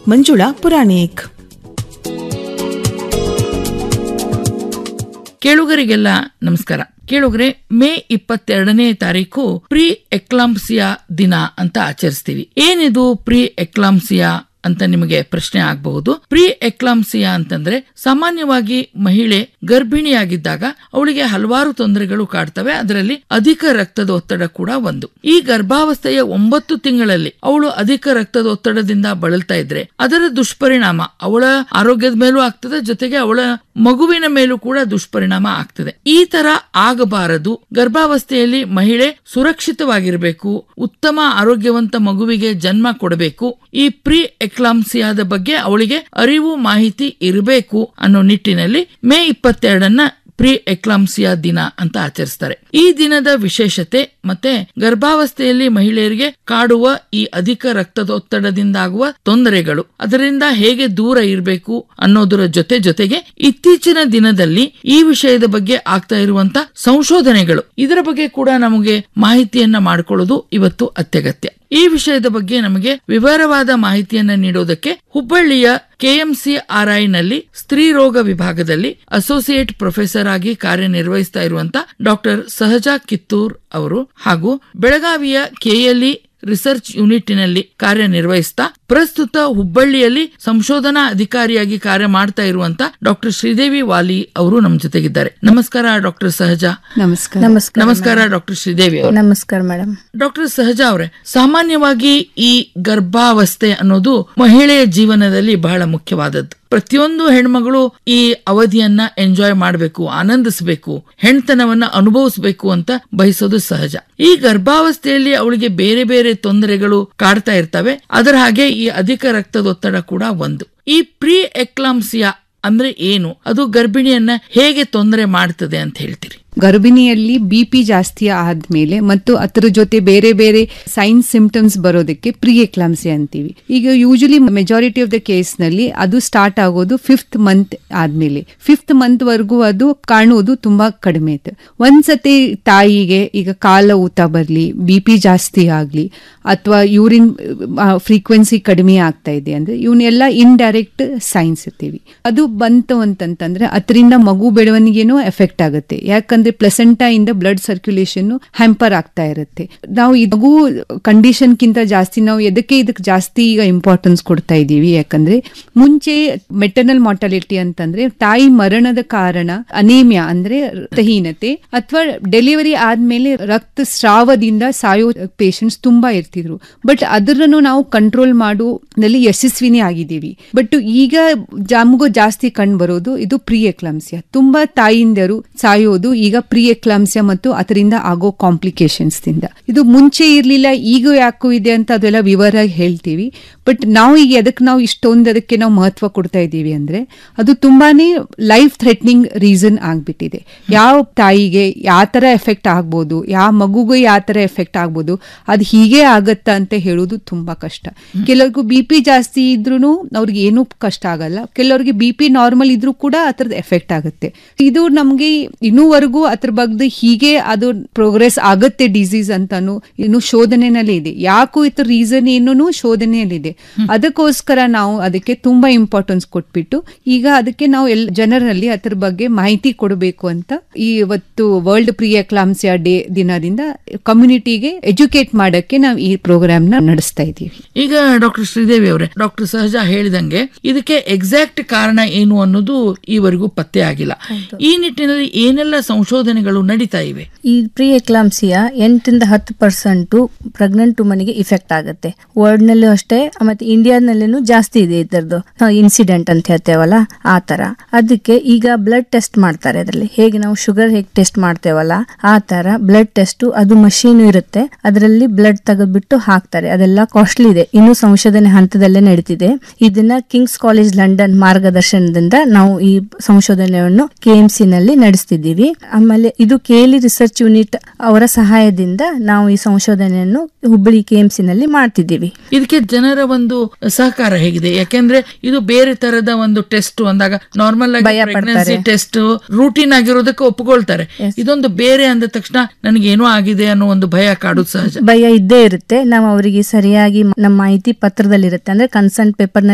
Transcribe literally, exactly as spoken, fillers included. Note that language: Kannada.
ಮಂಜುಳಾ ಪುರಾಣಿಕ್. ಕೇಳುಗರಿಗೆಲ್ಲ ನಮಸ್ಕಾರ. ಕೇಳುಗರೆ, ಮೇ ಇಪ್ಪತ್ತೆರಡನೇ ತಾರೀಕು ಪ್ರೀ ಎಕ್ಲಾಂಪ್ಸಿಯಾ ದಿನ ಅಂತ ಆಚರಿಸ್ತೀವಿ. ಏನಿದು ಪ್ರೀ ಎಕ್ಲಾಂಪ್ಸಿಯಾ ಅಂತ ನಿಮಗೆ ಪ್ರಶ್ನೆ ಆಗಬಹುದು. ಪ್ರೀ ಎಕ್ಲಾಂಪ್ಸಿಯಾ ಅಂತಂದ್ರೆ ಸಾಮಾನ್ಯವಾಗಿ ಮಹಿಳೆ ಗರ್ಭಿಣಿಯಾಗಿದ್ದಾಗ ಅವಳಿಗೆ ಹಲವಾರು ತೊಂದರೆಗಳು ಕಾಡ್ತವೆ. ಅದರಲ್ಲಿ ಅಧಿಕ ರಕ್ತದ ಒತ್ತಡ ಕೂಡ ಒಂದು. ಈ ಗರ್ಭಾವಸ್ಥೆಯ ಒಂಬತ್ತು ತಿಂಗಳಲ್ಲಿ ಅವಳು ಅಧಿಕ ರಕ್ತದ ಒತ್ತಡದಿಂದ ಬಳಲ್ತಾ ಇದ್ರೆ ಅದರ ದುಷ್ಪರಿಣಾಮ ಅವಳ ಆರೋಗ್ಯದ ಮೇಲೂ ಆಗ್ತದೆ, ಜೊತೆಗೆ ಅವಳ ಮಗುವಿನ ಮೇಲೂ ಕೂಡ ದುಷ್ಪರಿಣಾಮ ಆಗ್ತದೆ. ಈ ತರ ಆಗಬಾರದು. ಗರ್ಭಾವಸ್ಥೆಯಲ್ಲಿ ಮಹಿಳೆ ಸುರಕ್ಷಿತವಾಗಿರಬೇಕು, ಉತ್ತಮ ಆರೋಗ್ಯವಂತ ಮಗುವಿಗೆ ಜನ್ಮ ಕೊಡಬೇಕು. ಈ ಪ್ರೀ ಎಕ್ಲಾಂಪ್ಸಿಯಾದ ಬಗ್ಗೆ ಅವಳಿಗೆ ಅರಿವು ಮಾಹಿತಿ ಇರಬೇಕು ಅನ್ನೋ ನಿಟ್ಟಿನಲ್ಲಿ ಮೇ ಇಪ್ಪತ್ತೆರಡನ್ನ ಪ್ರೀ ಎಕ್ಲಾಂಪ್ಸಿಯಾ ದಿನ ಅಂತ ಆಚರಿಸ್ತಾರೆ. ಈ ದಿನದ ವಿಶೇಷತೆ ಮತ್ತೆ ಗರ್ಭಾವಸ್ಥೆಯಲ್ಲಿ ಮಹಿಳೆಯರಿಗೆ ಕಾಡುವ ಈ ಅಧಿಕ ರಕ್ತದೊತ್ತಡದಿಂದಾಗುವ ತೊಂದರೆಗಳು, ಅದರಿಂದ ಹೇಗೆ ದೂರ ಇರಬೇಕು ಅನ್ನೋದರ ಜೊತೆ ಜೊತೆಗೆ ಇತ್ತೀಚಿನ ದಿನದಲ್ಲಿ ಈ ವಿಷಯದ ಬಗ್ಗೆ ಆಗ್ತಾ ಇರುವಂತ ಸಂಶೋಧನೆಗಳು, ಇದರ ಬಗ್ಗೆ ಕೂಡ ನಮಗೆ ಮಾಹಿತಿಯನ್ನ ಮಾಡಿಕೊಳ್ಳೋದು ಇವತ್ತು ಅತ್ಯಗತ್ಯ. ಈ ವಿಷಯದ ಬಗ್ಗೆ ನಮಗೆ ವಿವರವಾದ ಮಾಹಿತಿಯನ್ನ ನೀಡೋದಕ್ಕೆ ಹುಬ್ಬಳ್ಳಿಯ ಕೆಎಂಸಿಆರ್ಐ ನಲ್ಲಿ ಸ್ತ್ರೀ ರೋಗ ವಿಭಾಗದಲ್ಲಿ ಅಸೋಸಿಯೇಟ್ ಪ್ರೊಫೆಸರ್ ಆಗಿ ಕಾರ್ಯನಿರ್ವಹಿಸ್ತಾ ಇರುವಂತ ಡಾಕ್ಟರ್ ಸಹಜಾ ಕಿತ್ತೂರ್ ಅವರು ಹಾಗೂ ಬೆಳಗಾವಿಯ ಕೆಎಲ್ಇ ರಿಸರ್ಚ್ ಯೂನಿಟ್ನಲ್ಲಿ ಕಾರ್ಯನಿರ್ವಹಿಸ್ತಾ ಪ್ರಸ್ತುತ ಹುಬ್ಬಳ್ಳಿಯಲ್ಲಿ ಸಂಶೋಧನಾ ಅಧಿಕಾರಿಯಾಗಿ ಕಾರ್ಯ ಮಾಡ್ತಾ ಇರುವಂತ ಡಾಕ್ಟರ್ ಶ್ರೀದೇವಿ ವಾಲಿ ಅವರು ನಮ್ಮ ಜೊತೆಗಿದ್ದಾರೆ. ನಮಸ್ಕಾರ ಡಾಕ್ಟರ್ ಸಹಜಾ. ನಮಸ್ಕಾರ. ನಮಸ್ಕಾರ ಡಾಕ್ಟರ್ ಶ್ರೀದೇವಿ ಅವರು. ನಮಸ್ಕಾರ ಮೇಡಮ್. ಡಾಕ್ಟರ್ ಸಹಜಾ ಅವರೇ, ಸಾಮಾನ್ಯವಾಗಿ ಈ ಗರ್ಭಾವಸ್ಥೆ ಅನ್ನೋದು ಮಹಿಳೆಯ ಜೀವನದಲ್ಲಿ ಬಹಳ ಮುಖ್ಯವಾದದ್ದು. ಪ್ರತಿಯೊಂದು ಹೆಣ್ಮಗಳು ಈ ಅವಧಿಯನ್ನ ಎಂಜಾಯ್ ಮಾಡಬೇಕು, ಆನಂದಿಸಬೇಕು, ಹೆಣ್ತನವನ್ನ ಅನುಭವಿಸಬೇಕು ಅಂತ ಬಯಸೋದು ಸಹಜ. ಈ ಗರ್ಭಾವಸ್ಥೆಯಲ್ಲಿ ಅವಳಿಗೆ ಬೇರೆ ಬೇರೆ ತೊಂದರೆಗಳು ಕಾಡ್ತಾ ಇರ್ತವೆ. ಅದರ ಹಾಗೆ ಈ ಅಧಿಕ ರಕ್ತದೊತ್ತಡ ಕೂಡ ಒಂದು. ಈ ಪ್ರೀ ಎಕ್ಲಾಂಪ್ಸಿಯಾ ಅಂದ್ರೆ ಏನು? ಅದು ಗರ್ಭಿಣಿಯನ್ನ ಹೇಗೆ ತೊಂದರೆ ಮಾಡ್ತದೆ ಅಂತ ಹೇಳ್ತೀರಿ? ಗರ್ಭಿಣಿಯಲ್ಲಿ ಬಿಪಿ ಜಾಸ್ತಿ ಆದ್ಮೇಲೆ ಮತ್ತು ಅದರ ಜೊತೆ ಬೇರೆ ಬೇರೆ ಸೈನ್ಸ್ ಸಿಂಪ್ಟಮ್ಸ್ ಬರೋದಕ್ಕೆ ಪ್ರೀ ಎಕ್ಲಾಂಪ್ಸಿಯಾ ಅಂತೀವಿ. ಈಗ usually majority of the case ನಲ್ಲಿ ಅದು ಸ್ಟಾರ್ಟ್ ಆಗೋದು ಫಿಫ್ತ್ ಮಂತ್ ಆದ್ಮೇಲೆ. ಫಿಫ್ತ್ ಮಂತ್ ವರ್ಗೂ ಅದು ಕಾಣುವುದು ತುಂಬಾ ಕಡಿಮೆ ಇತ್ತು. ಒಂದ್ಸತಿ ತಾಯಿಗೆ ಈಗ ಕಾಲ ಊತ ಬರ್ಲಿ, ಬಿಪಿ ಜಾಸ್ತಿ ಆಗ್ಲಿ, ಅಥವಾ ಯೂರಿನ್ ಫ್ರೀಕ್ವೆನ್ಸಿ ಕಡಿಮೆ ಆಗ್ತಾ ಇದೆ ಅಂದ್ರೆ ಇವನ್ನೆಲ್ಲ ಇಂಡೈರೆಕ್ಟ್ ಸೈನ್ಸ್ ಇರ್ತೀವಿ. ಅದು ಬಂತು ಅಂತಂತಂದ್ರೆ ಅದರಿಂದ ಮಗು ಬೆಳವಣಿಗೆನೂ ಎಫೆಕ್ಟ್ ಆಗುತ್ತೆ. ಯಾಕಂದ್ರೆ ಪ್ಲೆಸೆಂಟಾ ಇಂದ ಬ್ಲಡ್ ಸರ್ಕ್ಯುಲೇಷನ್ ಹ್ಯಾಂಪರ್ ಆಗ್ತಾ ಇರುತ್ತೆ. ನಾವು ಈ ಮಗು ಕಂಡೀಷನ್ ಕಿಂತ ಜಾಸ್ತಿ ನಾವು ಎದಕ್ಕೆ ಇದಕ್ಕೆ ಜಾಸ್ತಿ ಈಗ ಇಂಪಾರ್ಟೆನ್ಸ್ ಕೊಡ್ತಾ ಇದ್ದೀವಿ? ಯಾಕಂದ್ರೆ ಮುಂಚೆ ಮೆಟರ್ನಲ್ ಮಾರ್ಟಾಲಿಟಿ ಅಂತಂದ್ರೆ ತಾಯಿ ಮರಣದ ಕಾರಣ ಅನೇಮಿಯಾ ಅಂದ್ರೆ ರಕ್ತಹೀನತೆ ಅಥವಾ ಡೆಲಿವರಿ ಆದ್ಮೇಲೆ ರಕ್ತಸ್ರಾವದಿಂದ ಸಾಯೋ ಪೇಷಂಟ್ಸ್ ತುಂಬಾ ಇರ್ತಿದ್ರು. ಬಟ್ ಅದರನ್ನು ನಾವು ಕಂಟ್ರೋಲ್ ಮಾಡೋದ್ರಲ್ಲಿ ಯಶಸ್ವಿನೇ ಆಗಿದ್ದೀವಿ. ಬಟ್ ಈಗ ಮಗು ಜಾಸ್ತಿ ಕಂಡು ಬರೋದು ಇದು ಪ್ರೀ ಎಕ್ಲಾಂಪ್ಸಿಯಾ. ತುಂಬಾ ತಾಯಿಂದರು ಸಾಯೋದು ಈಗ ಪ್ರೀ ಎಕ್ಲಾಂಪ್ಸಿಯಾ ಮತ್ತು ಅದರಿಂದ ಆಗೋ ಕಾಂಪ್ಲಿಕೇಶನ್ಸ್ ದಿಂದ. ಇದು ಮುಂಚೆ ಇರ್ಲಿಲ್ಲ, ಈಗ ಯಾಕೂ ಇದೆ ಅಂತ ಅದೆಲ್ಲ ವಿವರ ಹೇಳ್ತೀವಿ. ಬಟ್ ನಾವು ಈಗ ಅದಕ್ಕೆ ನಾವು ಇಷ್ಟೊಂದು ಅದಕ್ಕೆ ನಾವು ಮಹತ್ವ ಕೊಡ್ತಾ ಇದ್ದೀವಿ ಅಂದ್ರೆ ಅದು ತುಂಬಾನೇ ಲೈಫ್ ಥ್ರೆಟ್ನಿಂಗ್ ರೀಸನ್ ಆಗ್ಬಿಟ್ಟಿದೆ. ಯಾವ ತಾಯಿಗೆ ಯಾವ ತರ ಎಫೆಕ್ಟ್ ಆಗ್ಬೋದು, ಯಾವ ಮಗುಗೆ ಯಾವ ತರ ಎಫೆಕ್ಟ್ ಆಗ್ಬೋದು, ಅದು ಹೀಗೆ ಆಗತ್ತ ಅಂತ ಹೇಳೋದು ತುಂಬಾ ಕಷ್ಟ. ಕೆಲವ್ರಿಗೂ ಬಿ ಪಿ ಜಾಸ್ತಿ ಇದ್ರೂ ಅವ್ರಿಗೆ ಏನೂ ಕಷ್ಟ ಆಗಲ್ಲ, ಕೆಲವ್ರಿಗೆ ಬಿ ಪಿ ನಾರ್ಮಲ್ ಇದ್ರೂ ಕೂಡ ಅದರದ ಎಫೆಕ್ಟ್ ಆಗುತ್ತೆ. ಇದು ನಮ್ಗೆ ಇನ್ನೂವರೆಗೂ ಅದ್ರ ಬಗ್ಗೆ ಹೀಗೆ ಅದು ಪ್ರೋಗ್ರೆಸ್ ಆಗುತ್ತೆ ಡಿಸೀಸ್ ಅಂತಾನು ಇನ್ನು ಶೋಧನೆನಲ್ಲೇ ಇದೆ. ಯಾಕೂ ಇದ್ರ ರೀಸನ್ ಏನೂ ಶೋಧನೆಯಲ್ಲಿದೆ. ಅದಕ್ಕೋಸ್ಕರ ನಾವು ಅದಕ್ಕೆ ತುಂಬಾ ಇಂಪಾರ್ಟೆನ್ಸ್ ಕೊಟ್ಬಿಟ್ಟು ಈಗ ಅದಕ್ಕೆ ನಾವು ಎಲ್ಲ ಜನರಲ್ಲಿ ಅದ್ರ ಬಗ್ಗೆ ಮಾಹಿತಿ ಕೊಡಬೇಕು ಅಂತ ಈ ಇವತ್ತು ವರ್ಲ್ಡ್ ಪ್ರೀ ಎಕ್ಲಾಂಪ್ಸಿಯಾ ಡೇ ದಿನದಿಂದ ಕಮ್ಯುನಿಟಿಗೆ ಎಜುಕೇಟ್ ಮಾಡಕ್ಕೆ ನಾವು ಈ ಪ್ರೋಗ್ರಾಮ್ ನ ನಡೆಸ್ತಾ ಇದ್ದೀವಿ. ಈಗ ಡಾಕ್ಟರ್ ಶ್ರೀದೇವಿ ಅವರೇ, ಡಾಕ್ಟರ್ ಸಹಜಾ ಹೇಳಿದಂಗೆ ಇದಕ್ಕೆ ಎಕ್ಸಾಕ್ಟ್ ಕಾರಣ ಏನು ಅನ್ನೋದು ಈವರೆಗೂ ಪತ್ತೆ ಆಗಿಲ್ಲ. ಈ ನಿಟ್ಟಿನಲ್ಲಿ ಏನೆಲ್ಲ ಸಂಶೋಧನೆಗಳು ನಡೀತಾ ಇವೆ? ಈ ಪ್ರೀ ಎಕ್ಲಾಂಪ್ಸಿಯಾ ಎಂಟರಿಂದ ಹತ್ತು ಪರ್ಸೆಂಟ್ ಪ್ರೆಗ್ನೆಂಟ್ ವುಮನ್ಗೆ ಇಫೆಕ್ಟ್ ಆಗುತ್ತೆ. ವರ್ಲ್ಡ್ ನಲ್ಲೂ ಅಷ್ಟೇ, ಮತ್ತೆ ಇಂಡಿಯಾದಲ್ಲೂ ಜಾಸ್ತಿ ಇದೆ ಇದರದ್ದು ಇನ್ಸಿಡೆಂಟ್ ಅಂತ ಹೇಳ್ತೇವಲ್ಲ ಆ ತರ. ಅದಕ್ಕೆ ಈಗ ಬ್ಲಡ್ ಟೆಸ್ಟ್ ಮಾಡ್ತಾರೆ. ಅದರಲ್ಲಿ ಹೇಗೆ ನಾವು ಶುಗರ್ ಹೇಗೆ ಟೆಸ್ಟ್ ಮಾಡ್ತೇವಲ್ಲ ಆ ತರ ಬ್ಲಡ್ ಟೆಸ್ಟ್, ಅದು ಮಷೀನ್ ಇರುತ್ತೆ, ಅದರಲ್ಲಿ ಬ್ಲಡ್ ತೆಗೆದ್ಬಿಟ್ಟು ಹಾಕ್ತಾರೆ. ಅದೆಲ್ಲ ಕಾಸ್ಟ್ಲಿ ಇದೆ, ಇನ್ನು ಸಂಶೋಧನೆ ಹಂತದಲ್ಲೇ ನಡೀತಿದೆ. ಇದನ್ನ ಕಿಂಗ್ಸ್ ಕಾಲೇಜ್ ಲಂಡನ್ ಮಾರ್ಗದರ್ಶನದಿಂದ ನಾವು ಈ ಸಂಶೋಧನೆಯನ್ನು ಕೆಎಂಸಿ ನಲ್ಲಿ ನಡೆಸ್ತಿದ್ದೀವಿ. ಆಮೇಲೆ ಇದು ಕೆಎಲ್ಇ ರಿಸರ್ಚ್ ಯೂನಿಟ್ ಅವರ ಸಹಾಯದಿಂದ ನಾವು ಈ ಸಂಶೋಧನೆಯನ್ನು ಹುಬ್ಬಳ್ಳಿ ಕೆಎಂಸಿ ನಲ್ಲಿ ಮಾಡ್ತಿದ್ದೀವಿ. ಇದಕ್ಕೆ ಜನರ ಒಂದು ಸಹಕಾರ ಹೇಗಿದೆ? ಯಾಕೆಂದ್ರೆ ಇದು ಬೇರೆ ತರದ ಒಂದು ಟೆಸ್ಟ್ ಅಂದಾಗ ನಾರ್ಮಲ್ ಆಗಿ ಪ್ರೆಗ್ನೆನ್ಸಿ ಟೆಸ್ಟ್ ರೂಟೀನ್ ಆಗಿರೋದಕ್ಕೆ ಒಪ್ಪಿಕೊಳ್ತಾರೆ. ಇದೊಂದು ಬೇರೆ ಅಂದ ತಕ್ಷಣ ನನಗೆ ಏನೋ ಆಗಿದೆ ಅನ್ನೋ ಒಂದು ಭಯ ಕಾಡುದು ಸಹಜ. ಭಯ ಇದ್ದೇ ಇರುತ್ತೆ. ನಾವು ಅವರಿಗೆ ಸರಿಯಾಗಿ ನಮ್ಮ ಮಾಹಿತಿ ಪತ್ರದಲ್ಲಿರುತ್ತೆ, ಅಂದ್ರೆ ಕನ್ಸರ್ನ್ ಪೇಪರ್